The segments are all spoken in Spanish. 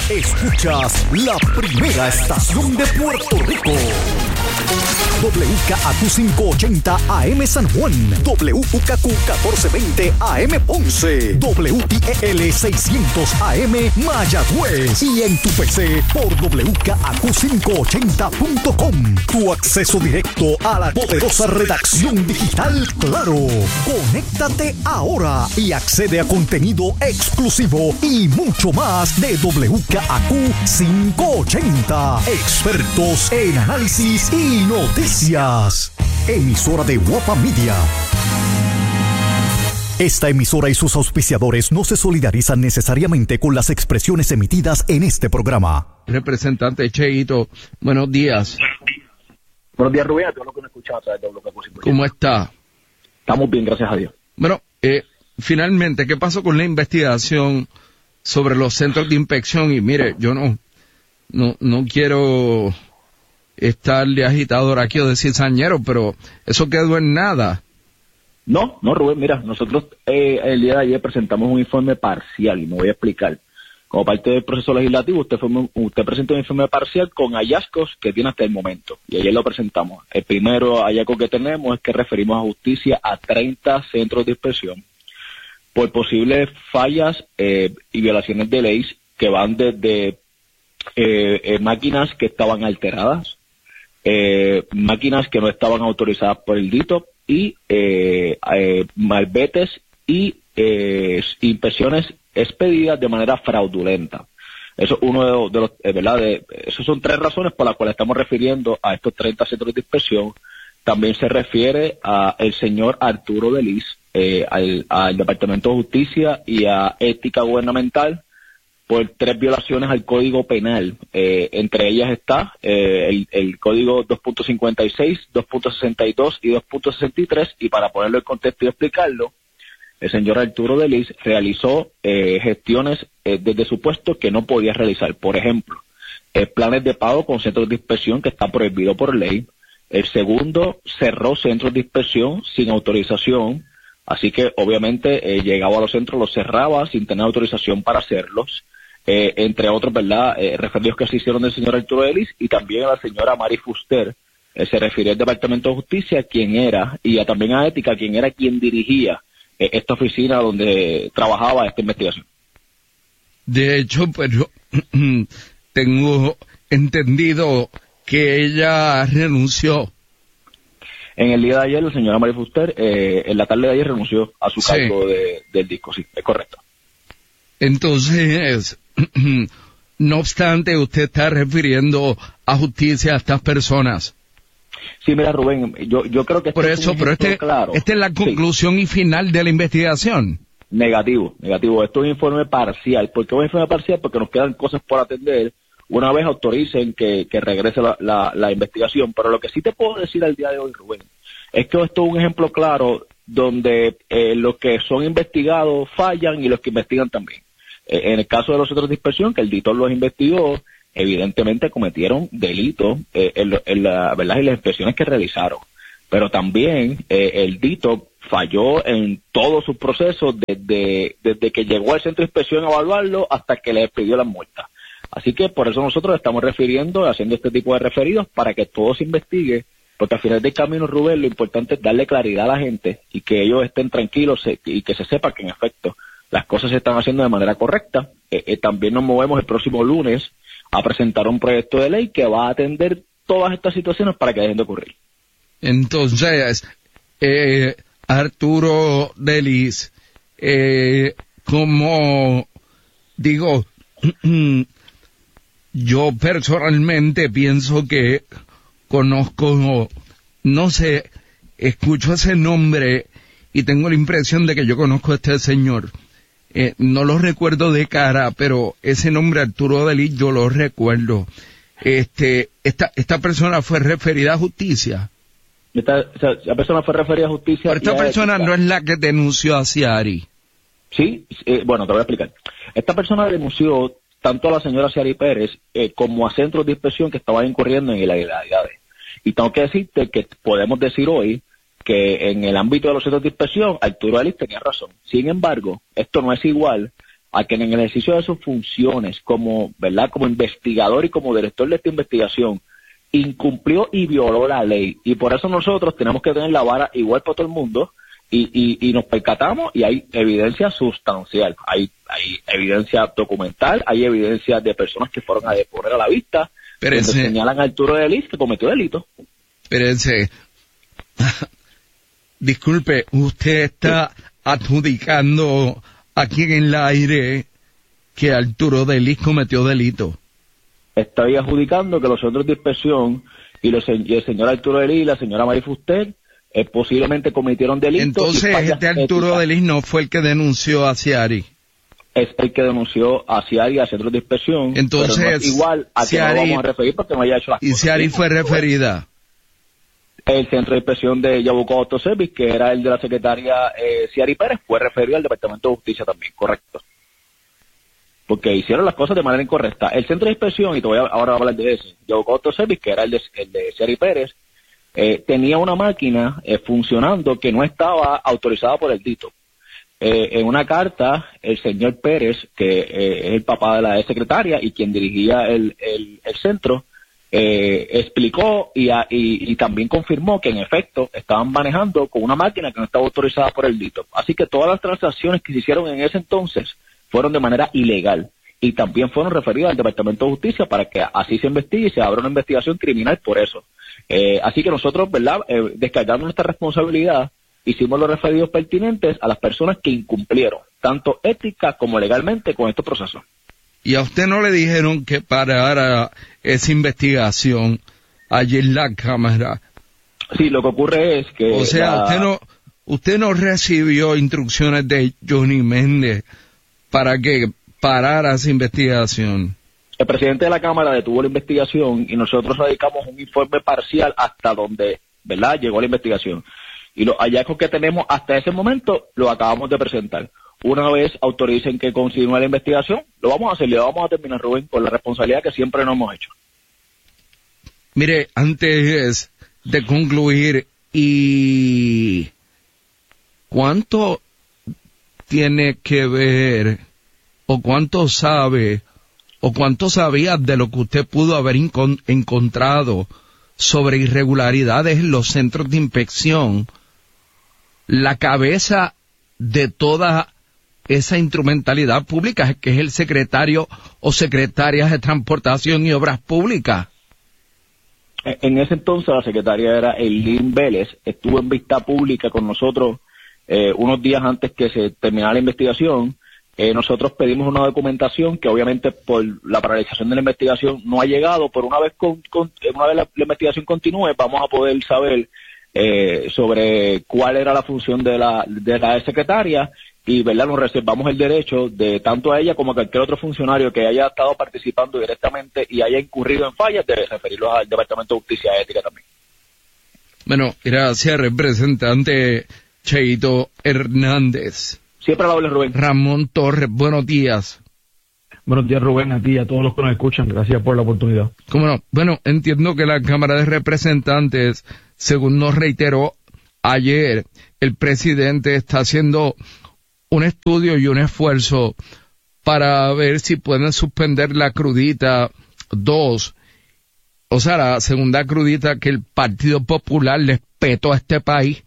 Escuchas la primera estación de Puerto Rico. WKAQ 580 AM San Juan, WKQ 1420 AM Ponce, WIEL 600 AM Mayagüez y en tu PC por WKAQ580.com. Tu acceso directo a la poderosa redacción digital Claro. Conéctate ahora y accede a contenido exclusivo y mucho más de WKAQ 580. Expertos en análisis y noticias. Emisora de Guapa Media. Esta emisora y sus auspiciadores no se solidarizan necesariamente con las expresiones emitidas en este programa. Representante Cheito, buenos días. Buenos días, Rubén, a todos los que nos escuchan a través de WKAQ. ¿Cómo está? Estamos bien, gracias a Dios. Bueno, finalmente, ¿qué pasó con la investigación sobre los centros de inspección? Y mire, yo no quiero estar de agitador aquí o de cizañero, pero eso quedó en nada. No, Rubén, mira, nosotros el día de ayer presentamos un informe parcial y me voy a explicar. Como parte del proceso legislativo, usted presentó un informe parcial con hallazgos que tiene hasta el momento, y ayer lo presentamos. El primero hallazgo que tenemos es que referimos a justicia a 30 centros de inspección por posibles fallas y violaciones de leyes que van desde máquinas que estaban alteradas, máquinas que no estaban autorizadas por el DITO y malvetes y inspecciones expedidas de manera fraudulenta. Eso es uno de los, ¿verdad? Esas son 3 razones por las cuales estamos refiriendo a estos 30 centros de inspección. También se refiere a el señor Arturo Delis, al Departamento de Justicia y a Ética Gubernamental por 3 violaciones al Código Penal. Entre ellas está el Código 2.56, 2.62 y 2.63, y para ponerlo en contexto y explicarlo, el señor Arturo Delis realizó gestiones desde su puesto que no podía realizar. Por ejemplo, planes de pago con centros de inspección que está prohibido por ley. El segundo, cerró centros de inspección sin autorización, así que obviamente llegaba a los centros, los cerraba sin tener autorización para hacerlos. Entre otros, ¿verdad? Referidos que se hicieron del señor Arturo Delis y también a la señora Mari Fuster. Se refirió al Departamento de Justicia, quien era, y también a Ética, quien era quien dirigía esta oficina donde trabajaba esta investigación. De hecho, pues yo tengo entendido que ella renunció. En el día de ayer, la señora Mari Fuster, en la tarde de ayer renunció a su cargo del disco, sí, es correcto. Entonces, no obstante, usted está refiriendo a justicia a estas personas. Sí, mira, Rubén, yo creo que por eso, pero esta es la conclusión y final de la investigación. Negativo. Esto es un informe parcial. ¿Por qué un informe parcial? Porque nos quedan cosas por atender una vez autoricen que regrese la investigación. Pero lo que sí te puedo decir al día de hoy, Rubén, es que esto es un ejemplo claro donde los que son investigados fallan y los que investigan también. En el caso de los centros de inspección, que el DITO los investigó, evidentemente cometieron delitos en la verdad y las inspecciones que realizaron. Pero también el DITO falló en todos sus procesos desde que llegó al centro de inspección a evaluarlo hasta que le expidió las multas. Así que por eso nosotros estamos haciendo este tipo de referidos para que todo se investigue, porque al final del camino, Rubén, lo importante es darle claridad a la gente y que ellos estén tranquilos y que se sepa que en efecto las cosas se están haciendo de manera correcta. También nos movemos el próximo lunes a presentar un proyecto de ley que va a atender todas estas situaciones para que dejen de ocurrir. Entonces, Arturo Delis, como digo, yo personalmente pienso que conozco, no sé, escucho ese nombre y tengo la impresión de que yo conozco a este señor. No lo recuerdo de cara, pero ese nombre Arturo Delis yo lo recuerdo. Esta persona fue referida a justicia. La persona fue referida a justicia. Pero esta persona no es la que denunció a Ciari. Sí, bueno, te voy a explicar. Esta persona denunció tanto a la señora Ciari Pérez como a centros de inspección que estaban incurriendo en ilegalidades. Y tengo que decirte que podemos decir hoy que en el ámbito de los centros de inspección, Arturo Delis tenía razón. Sin embargo, esto no es igual a que en el ejercicio de sus funciones como, ¿verdad?, como investigador y como director de esta investigación, incumplió y violó la ley. Y por eso nosotros tenemos que tener la vara igual para todo el mundo, y nos percatamos y hay evidencia sustancial, hay evidencia documental, hay evidencia de personas que fueron a deponer a la vista, donde señalan a Arturo Delis que cometió delito. Espérense. Disculpe, usted está adjudicando aquí en el aire que Arturo Delis cometió delito. Estoy adjudicando que los centros de inspección y el señor Arturo Delis y la señora Mari Fuster posiblemente cometieron delitos. Entonces, este Arturo Delis no fue el que denunció a Ciari. Es el que denunció a Ciari a centros de inspección. Entonces, pero no es igual a que no lo vamos a referir porque no haya hecho las cosas. ¿Y Ciari fue referida? El centro de inspección de Yabucoa Autoservice, que era el de la secretaria Ciari Pérez, fue referido al Departamento de Justicia también, correcto. Porque hicieron las cosas de manera incorrecta. El centro de inspección, y te voy ahora a hablar de ese, Yabucoa Autoservice, que era el de Ciari Pérez, tenía una máquina funcionando que no estaba autorizada por el DITO. En una carta, el señor Pérez, que es el papá de la secretaria y quien dirigía el centro, explicó y también confirmó que en efecto estaban manejando con una máquina que no estaba autorizada por el DITO. Así que todas las transacciones que se hicieron en ese entonces fueron de manera ilegal y también fueron referidas al Departamento de Justicia para que así se investigue y se abra una investigación criminal por eso. Así que nosotros, ¿verdad?, descargando nuestra responsabilidad, hicimos los referidos pertinentes a las personas que incumplieron, tanto ética como legalmente, con estos procesos. ¿Y a usted no le dijeron que parara esa investigación allí en la Cámara? Sí, lo que ocurre es que... O sea, usted no recibió instrucciones de Johnny Méndez para que parara esa investigación. El presidente de la Cámara detuvo la investigación y nosotros radicamos un informe parcial hasta donde, ¿verdad?, llegó la investigación. Y los hallazgos que tenemos hasta ese momento los acabamos de presentar. Una vez autoricen que continúe la investigación, lo vamos a hacer, lo vamos a terminar, Rubén, con la responsabilidad que siempre nos hemos hecho. Mire, antes de concluir, ¿y cuánto tiene que ver, o cuánto sabe, o cuánto sabía de lo que usted pudo haber encontrado sobre irregularidades en los centros de inspección, la cabeza de toda esa instrumentalidad pública, que es el secretario o secretaria de Transportación y Obras Públicas? En ese entonces la secretaria era Eileen Vélez, estuvo en vista pública con nosotros unos días antes que se terminara la investigación. Nosotros pedimos una documentación que obviamente por la paralización de la investigación no ha llegado, pero una vez la investigación continúe vamos a poder saber sobre cuál era la función de la secretaria y, ¿verdad?, nos reservamos el derecho de tanto a ella como a cualquier otro funcionario que haya estado participando directamente y haya incurrido en fallas de referirlos al Departamento de Justicia y Ética también. Bueno, gracias, representante Cheito Hernández. Siempre a la orden, Rubén. Ramón Torres, buenos días. Buenos días, Rubén, a ti y a todos los que nos escuchan. Gracias por la oportunidad. ¿Cómo no? Bueno, entiendo que la Cámara de Representantes, según nos reiteró ayer, el presidente está haciendo un estudio y un esfuerzo para ver si pueden suspender la crudita 2, o sea, la segunda crudita que el Partido Popular les petó a este país,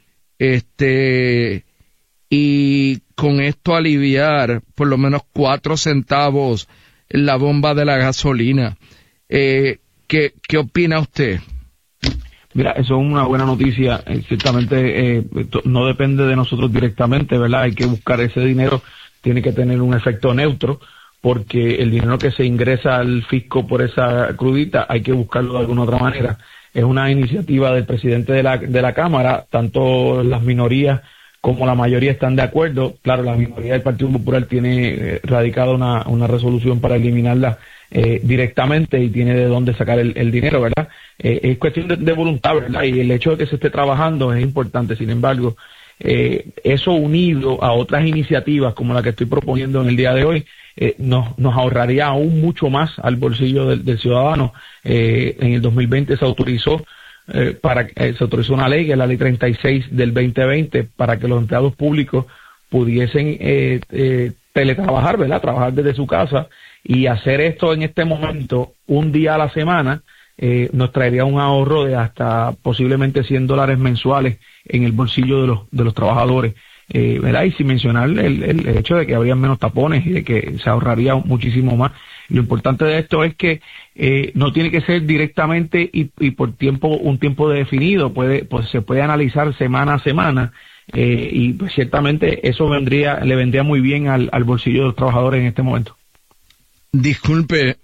y con esto aliviar por lo menos 4 centavos en la bomba de la gasolina. ¿Qué opina usted? Mira, eso es una buena noticia. Ciertamente no depende de nosotros directamente, ¿verdad? Hay que buscar ese dinero, tiene que tener un efecto neutro, porque el dinero que se ingresa al fisco por esa crudita hay que buscarlo de alguna otra manera. Es una iniciativa del presidente de la Cámara, tanto las minorías como la mayoría están de acuerdo. Claro, la minoría del Partido Popular tiene radicada una resolución para eliminarla directamente y tiene de dónde sacar el dinero, ¿verdad? Es cuestión de voluntad, ¿verdad? Y el hecho de que se esté trabajando es importante. Sin embargo, eso unido a otras iniciativas como la que estoy proponiendo en el día de hoy, nos ahorraría aún mucho más al bolsillo del ciudadano. En el 2020 se autorizó una ley, que es la ley 36 del 2020, para que los empleados públicos pudiesen teletrabajar, ¿verdad? Trabajar desde su casa, y hacer esto en este momento un día a la semana nos traería un ahorro de hasta posiblemente $100 mensuales en el bolsillo de los trabajadores, ¿verdad? Y sin mencionar el hecho de que habría menos tapones y de que se ahorraría muchísimo más. Lo importante de esto es que no tiene que ser directamente y por un tiempo definido, se puede analizar semana a semana, y pues ciertamente eso le vendría muy bien al bolsillo de los trabajadores en este momento. Disculpe,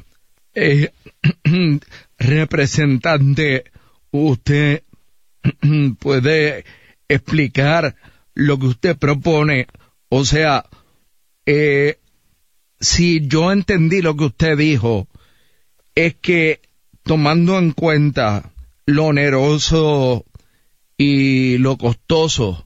representante, ¿usted puede explicar lo que usted propone? O sea, si yo entendí lo que usted dijo, es que tomando en cuenta lo oneroso y lo costoso,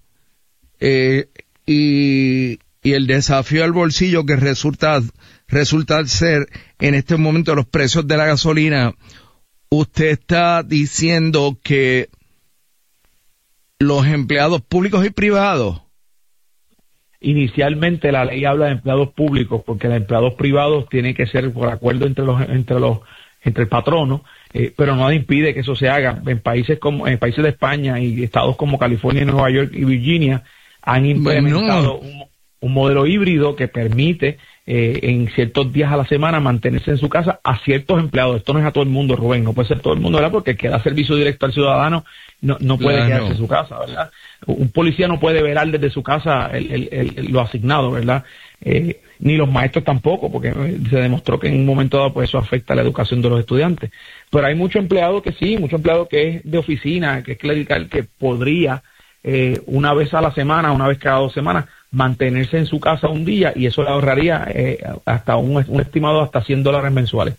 y el desafío al bolsillo que resulta ser en este momento los precios de la gasolina, usted está diciendo que los empleados públicos y privados. Inicialmente la ley habla de empleados públicos, porque los empleados privados tienen que ser por acuerdo entre el patrono, pero nada impide que eso se haga. En países de España y estados como California, Nueva York y Virginia han implementado un modelo híbrido que permite en ciertos días a la semana mantenerse en su casa a ciertos empleados. Esto no es a todo el mundo, Rubén, no puede ser todo el mundo, ¿verdad? Porque el que da servicio directo al ciudadano no puede quedarse en su casa, ¿verdad? Un policía no puede velar desde su casa lo asignado, ¿verdad? Ni los maestros tampoco, porque se demostró que en un momento dado pues eso afecta a la educación de los estudiantes. Pero hay mucho empleado que es de oficina, que es clerical, que podría una vez a la semana, una vez cada 2 semanas, mantenerse en su casa un día, y eso le ahorraría hasta un estimado hasta $100 mensuales.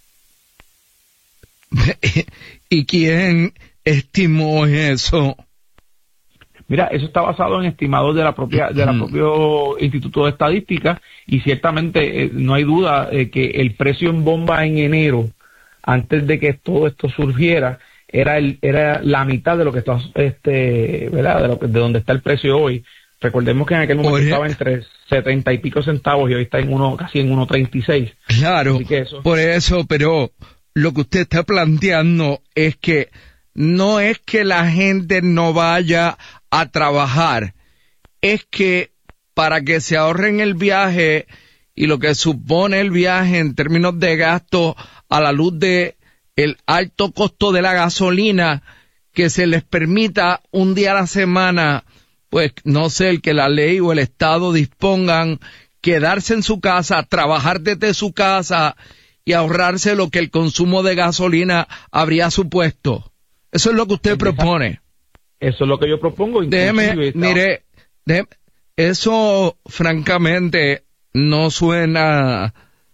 ¿Y quién estimó eso? Mira, eso está basado en estimados de la propio Instituto de Estadística, y ciertamente no hay duda que el precio en bomba en enero, antes de que todo esto surgiera, era la mitad de lo que está, ¿verdad? De donde está el precio hoy. Recordemos que en aquel momento estaba entre 70 y pico centavos y hoy está casi en 1.36. Claro, por eso, pero lo que usted está planteando es que no es que la gente no vaya a trabajar, es que para que se ahorren el viaje y lo que supone el viaje en términos de gasto a la luz de el alto costo de la gasolina, que se les permita un día a la semana, pues no sé, el que la ley o el Estado dispongan, quedarse en su casa, trabajar desde su casa y ahorrarse lo que el consumo de gasolina habría supuesto. Eso es lo que usted propone. Eso es lo que yo propongo. Eso francamente no suena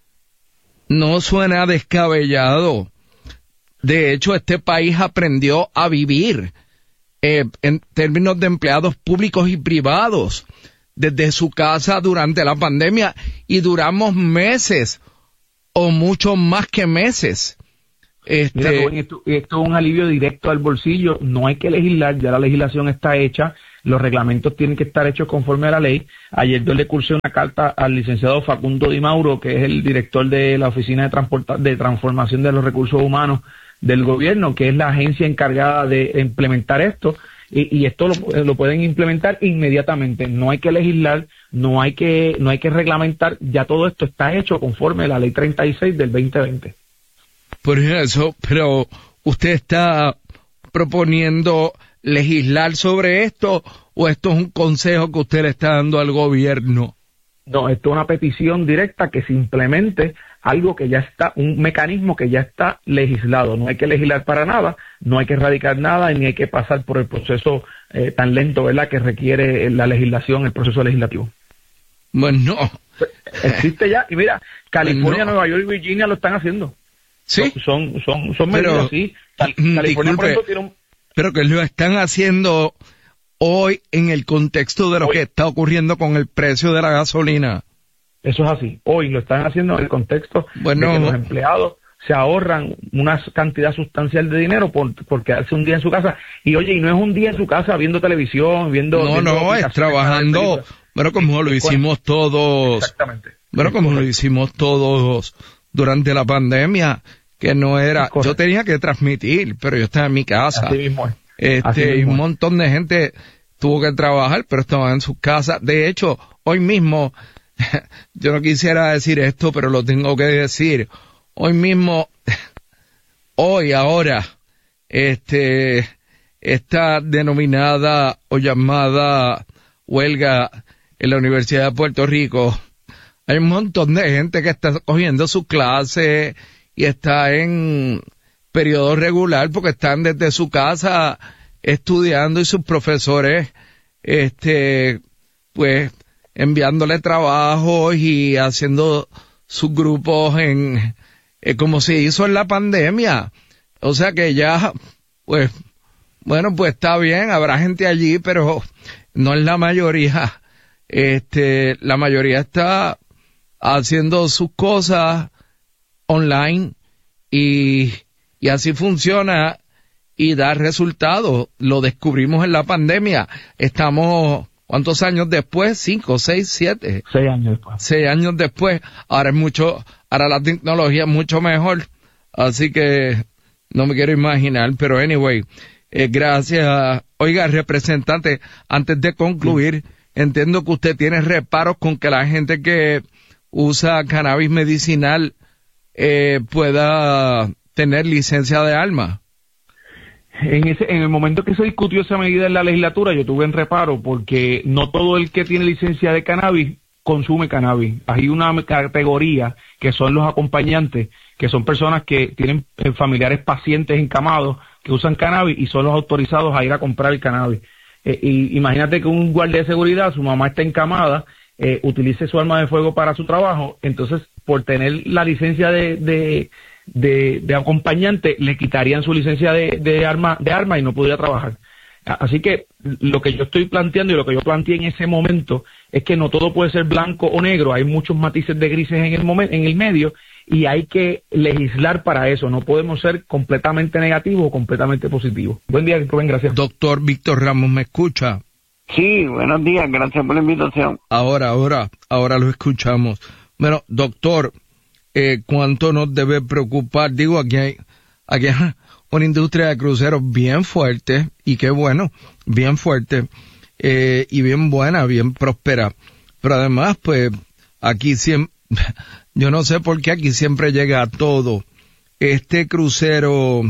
descabellado. De hecho, este país aprendió a vivir en términos de empleados públicos y privados desde su casa durante la pandemia, y duramos meses o mucho más que meses. Mira, esto es un alivio directo al bolsillo. No hay que legislar, ya la legislación está hecha, los reglamentos tienen que estar hechos conforme a la ley. Ayer yo le cursé una carta al licenciado Facundo Di Mauro, que es el director de la Oficina de Transformación de los Recursos Humanos del gobierno, que es la agencia encargada de implementar esto, y esto lo pueden implementar inmediatamente. No hay que legislar, no hay que reglamentar, ya todo esto está hecho conforme a la ley 36 del 2020. Por eso, pero usted está proponiendo legislar sobre esto, ¿o esto es un consejo que usted le está dando al gobierno? No, esto es una petición directa que se implemente algo que ya está, un mecanismo que ya está legislado. No hay que legislar para nada, no hay que erradicar nada, ni hay que pasar por el proceso tan lento, ¿verdad?, que requiere la legislación, el proceso legislativo. Bueno, existe ya, y mira, California, Nueva York y Virginia lo están haciendo. Sí. Son medidas así. California, por ejemplo, tiene pero que lo están haciendo hoy en el contexto de lo que está ocurriendo con el precio de la gasolina. Eso es así. Hoy lo están haciendo en el contexto de que los empleados se ahorran una cantidad sustancial de dinero por quedarse un día en su casa. Y oye, y no es un día en su casa viendo televisión, viendo es trabajando Bueno, como lo hicimos todos. Exactamente. Bueno, como lo hicimos todos durante la pandemia, que no era, yo tenía que transmitir, pero yo estaba en mi casa. Así mismo es. Y un montón de gente tuvo que trabajar, pero estaban en sus casas. De hecho, hoy mismo, yo no quisiera decir esto, pero lo tengo que decir. Hoy mismo, ahora, esta denominada o llamada huelga en la Universidad de Puerto Rico, hay un montón de gente que está cogiendo su clase y está en periodo regular porque están desde su casa estudiando y sus profesores, pues, enviándole trabajos y haciendo sus grupos como se hizo en la pandemia. O sea que ya, pues, bueno, pues está bien, habrá gente allí, pero no es la mayoría. La mayoría está haciendo sus cosas online y así funciona y da resultados. Lo descubrimos en la pandemia. Estamos, ¿cuántos años después? 5, 6, 7. 6 años después. 6 años después. Ahora la tecnología es mucho mejor. Así que no me quiero imaginar, pero anyway, gracias. Oiga, representante, antes de concluir, entiendo que usted tiene reparos con que la gente que usa cannabis medicinal pueda tener licencia de arma. En el momento que se discutió esa medida en la legislatura, yo tuve en reparo porque no todo el que tiene licencia de cannabis consume cannabis. Hay una categoría que son los acompañantes, que son personas que tienen familiares pacientes encamados que usan cannabis y son los autorizados a ir a comprar el cannabis. Y imagínate que un guardia de seguridad, su mamá está encamada, utilice su arma de fuego para su trabajo, entonces por tener la licencia de acompañante le quitarían su licencia de arma y no podría trabajar. Así que lo que yo estoy planteando y lo que yo planteé en ese momento es que no todo puede ser blanco o negro, hay muchos matices de grises en el medio y hay que legislar para eso, no podemos ser completamente negativos o completamente positivos. Buen día, Rubén, gracias. Doctor Víctor Ramos, ¿me escucha? Sí, buenos días, gracias por la invitación. Ahora lo escuchamos. Bueno, doctor, ¿cuánto nos debe preocupar? Digo, aquí hay una industria de cruceros bien fuerte, y qué bueno, bien fuerte, y bien buena, bien próspera. Pero además, pues, aquí siempre, yo no sé por qué aquí siempre llega todo. Este crucero,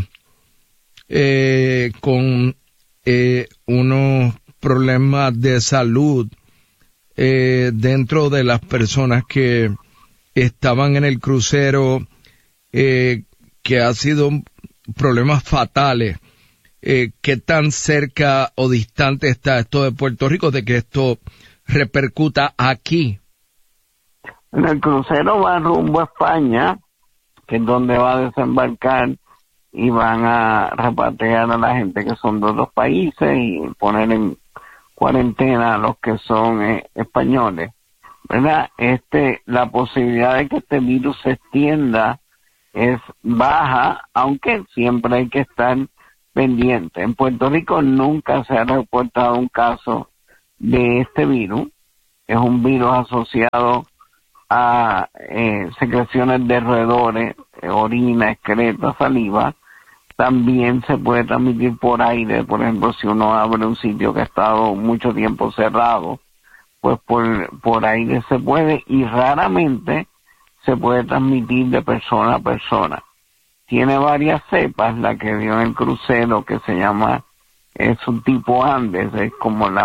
con unos problemas de salud, dentro de las personas que estaban en el crucero, que ha sido problemas fatales. ¿Qué tan cerca o distante está esto de Puerto Rico de que esto repercuta aquí? El crucero va rumbo a España, que es donde va a desembarcar, y van a repatriar a la gente que son de otros países y poner en cuarentena a los que son españoles, ¿verdad? La posibilidad de que este virus se extienda es baja, aunque siempre hay que estar pendiente. En Puerto Rico nunca se ha reportado un caso de este virus. Es un virus asociado a secreciones de roedores, orina, excreta, saliva. También se puede transmitir por aire, por ejemplo, si uno abre un sitio que ha estado mucho tiempo cerrado, pues por aire se puede, y raramente se puede transmitir de persona a persona. Tiene varias cepas, la que dio en el crucero, que se llama, es un tipo Andes, es como la